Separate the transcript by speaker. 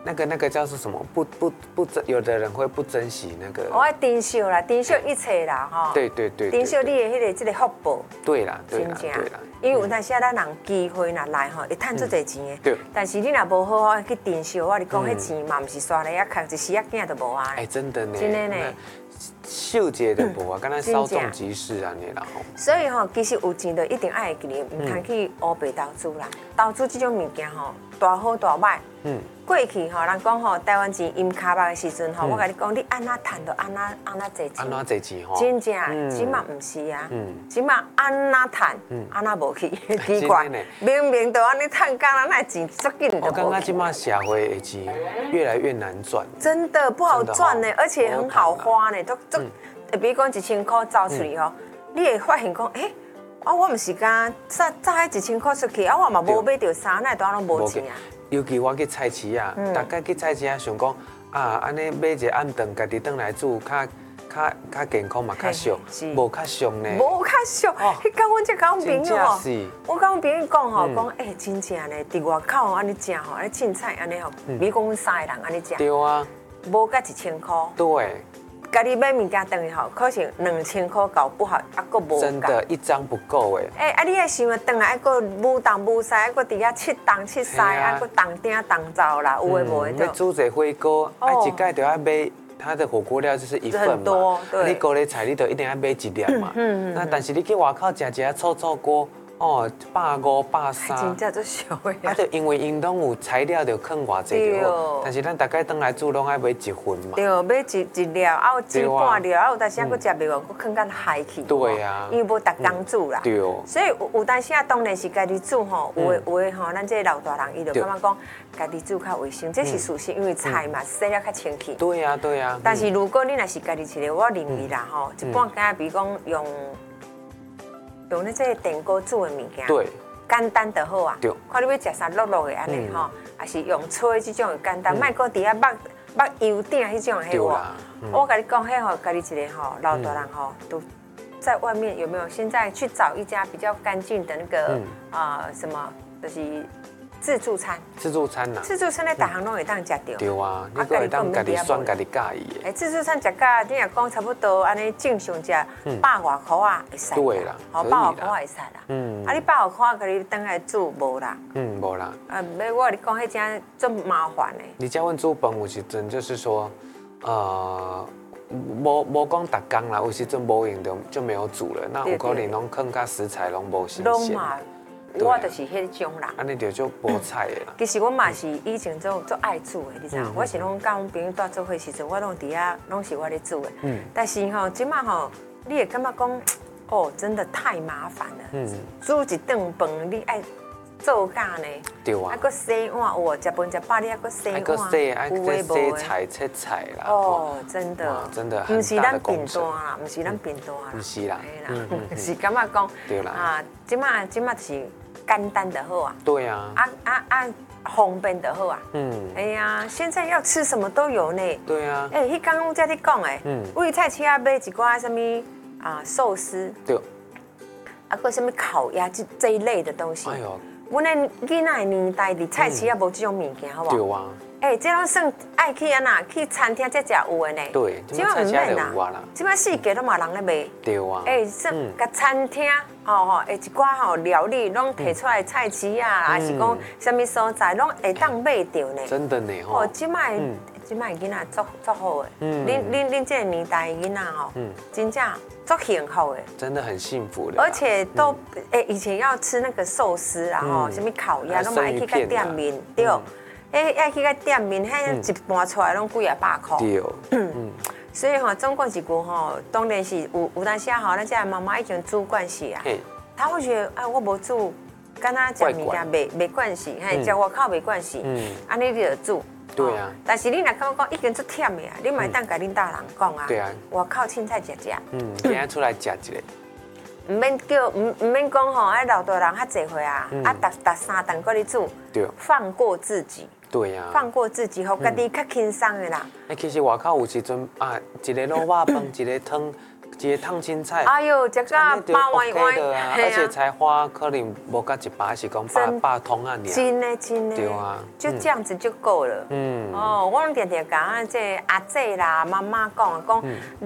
Speaker 1: 那个叫做什么？有的人会不珍惜那个。
Speaker 2: 我爱珍惜啦，珍惜一切啦，哈。
Speaker 1: 对。
Speaker 2: 珍惜你的这个福报。
Speaker 1: 对啦。
Speaker 2: 因为有当时咱人机会若来吼，会赚出侪钱的。
Speaker 1: 对。
Speaker 2: 但是你若无好好去珍惜，我你讲，迄钱嘛，唔是刷来啊，靠一时啊囝都无啊。
Speaker 1: 哎，真的呢。
Speaker 2: 真的呢。
Speaker 1: 秀节的无啊，敢若稍纵即逝啊，你啦吼。
Speaker 2: 所以吼，其实有钱就一定爱记哩，唔通去乌白投资啦。投资这种物件吼，大好大歹。过去吼，人讲吼，台湾钱淹卡巴的时阵吼，我甲你讲，你安怎赚就安怎赚钱。
Speaker 1: 安怎赚钱吼？
Speaker 2: 真正，即马唔是啊。即马安怎赚，安怎无去，奇怪。明明都安尼赚，干咱那钱足紧就无。
Speaker 1: 我感觉即马社会的钱越来越难赚。
Speaker 2: 真的不好赚呢，而且很好花呢，都，比如讲1000块走出去吼，你会发现讲，我唔是敢炸迄1000块出去，我嘛无买到衫，那当然无钱啊。
Speaker 1: 尤其我去菜市啊，大概去菜市啊，想讲安尼买一个暗顿，家己转来煮，较健康嘛，较俗，无较俗呢。
Speaker 2: 无较俗，迄讲阮这讲朋友哦，我讲朋友讲吼，讲真正呢，伫外口安尼食吼，安尼凊彩安尼吼，比如讲阮3个人安尼食，
Speaker 1: 对啊，
Speaker 2: 无甲1000块。
Speaker 1: 对。
Speaker 2: 家己买物件等于吼，可能2000块搞不好，啊，佫无。
Speaker 1: 真的，一张不够哎。
Speaker 2: 你爱想啊，等来佫舞动舞西，佫伫遐切东切西，佫动鼎动灶啦，有诶无诶。
Speaker 1: 要煮一火锅，一盖就要买它的火锅料就是一份嘛。你锅里菜你就一定要买1粒嘛。那但是你去外口食一下臭锅。150、130，
Speaker 2: 真正足俗的。
Speaker 1: 就因为因拢有材料就放偌济就好，但是咱大概倒来煮拢爱买1份嘛。
Speaker 2: 对，买一粒，啊有煮半粒，啊有当时佫食袂完，佫放到海去。
Speaker 1: 对啊。
Speaker 2: 因为无逐工煮啦。
Speaker 1: 对。
Speaker 2: 所以有当时当然是家己煮吼，有诶吼，咱这老大人伊就感觉讲家己煮较卫生，这是事实，因为菜嘛洗了较清气。
Speaker 1: 对啊。
Speaker 2: 但是如果你若是家己一个，我认为啦吼，一般间比如讲用那这电锅煮的物件，
Speaker 1: 对，
Speaker 2: 简单就好啊。
Speaker 1: 对，
Speaker 2: 看你要食啥落的安尼吼，还是用吹这种简单，莫搁伫遐抹油鼎迄种迄个。我跟你讲，迄吼，家己一个吼，老大人吼，都在外面有没有？现在去找一家比较干净的那个什么，就是自助餐。自助餐呐。自助餐咧，大行拢会当食到。
Speaker 1: 对啊，你个会当家己选家己介意的。
Speaker 2: 自助餐食甲你若讲差不多安尼正常食100多块啊，会使。
Speaker 1: 对啦，
Speaker 2: 好，100多块会使啦。啊，你100多块家己等来煮无啦。
Speaker 1: 无啦。
Speaker 2: 要我跟你讲，迄真足麻烦的。
Speaker 1: 你叫阮煮饭有时阵就是说，无讲逐工啦，有时阵无用就没有煮了，那有可能拢放甲食材拢无新鲜。
Speaker 2: 我就是迄种人，
Speaker 1: 安尼就无菜的啦。
Speaker 2: 其实我嘛是以前做爱煮的，你知影？我是拢甲阮朋友带做伙时阵，我拢伫遐拢是我咧煮的。但是吼，即马吼，你会感觉讲，真的太麻烦了。煮一顿饭你爱做假呢？
Speaker 1: 对啊。
Speaker 2: 还佫洗碗，食饭食饱你还佫洗碗，
Speaker 1: 有诶无诶。洗菜切菜啦。
Speaker 2: 真的。
Speaker 1: 真的。
Speaker 2: 不是咱便当啦，不是咱便当啦。
Speaker 1: 不是啦。
Speaker 2: 是感觉讲。
Speaker 1: 对啦。
Speaker 2: 即马是。简单的好啊，
Speaker 1: 对啊，
Speaker 2: 方便的好啊，哎呀，现在要吃什么都有呢，
Speaker 1: 对啊，
Speaker 2: 迄刚我在你讲诶，为菜市啊买一寡什么寿司，
Speaker 1: 对，
Speaker 2: 佫什么烤鸭这一类的东西，哎呦，阮的囡仔年代伫菜市啊无这种物件，好不好？
Speaker 1: 对啊。
Speaker 2: 这拢算爱去去餐厅才食有的呢。
Speaker 1: 对，即摆菜市就有啊啦。
Speaker 2: 即摆四界都嘛人咧卖。
Speaker 1: 对啊。
Speaker 2: 甲餐厅一寡料理拢摕出来菜市啊，还是讲什么所在拢会当买到呢。
Speaker 1: 真的呢
Speaker 2: 即摆囡仔足好的。恁这个年代囡仔真正足幸福的。
Speaker 1: 真的很幸福的。
Speaker 2: 而且都以前要吃那个寿司啊，什么烤鸭，拢嘛爱去个店面对。要去个店面，一盘出来拢几啊100块。对。所以总共一句当然是有当时咱这妈妈已经煮惯势啊。他会觉得我无煮，敢若食物件没关系，食外口没关系。安尼你就煮。对啊。但是你若感觉讲已经足忝的啊，你嘛当甲恁大人讲啊。对啊。外口凊彩食。
Speaker 1: 今仔出来食一个。
Speaker 2: 唔免讲老大人较济岁啊，逐3顿搁你煮。对。放过自己。对呀，放过自己，互家己较轻松的啦。
Speaker 1: 其实外口有时阵一个卤肉饭，一个汤， 一个烫青菜，
Speaker 2: 哎呦，这个八碗碗
Speaker 1: 的啊，而且才花可能无到100，是讲8通啊，
Speaker 2: 真的，
Speaker 1: 对啊，
Speaker 2: 就这样子就够了。哦，我常常甲这阿姐啦、妈妈讲。